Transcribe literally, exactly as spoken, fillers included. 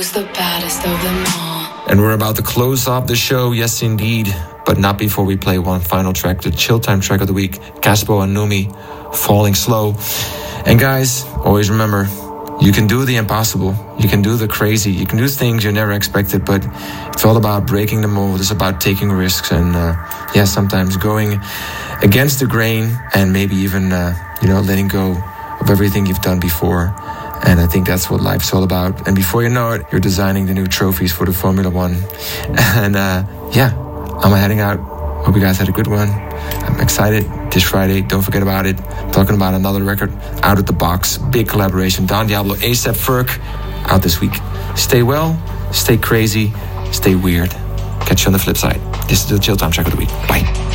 Who's the baddest of them all? And we're about to close off the show, yes indeed, but not before we play one final track, the Chill Time track of the week, Caspo and Numi, Falling Slow. And guys, always remember, you can do the impossible, you can do the crazy, you can do things you never expected, but it's all about breaking the mold, it's about taking risks and, uh, yeah, sometimes going against the grain and maybe even, uh, you know, letting go of everything you've done before. And I think that's what life's all about. And before you know it, you're designing the new trophies for the Formula One. And uh, yeah, I'm heading out. Hope you guys had a good one. I'm excited. This Friday, don't forget about it. Talking about another record, Out of the Box. Big collaboration. Don Diablo, A$AP Ferg, out this week. Stay well, stay crazy, stay weird. Catch you on the flip side. This is the Chill Time track of the week. Bye.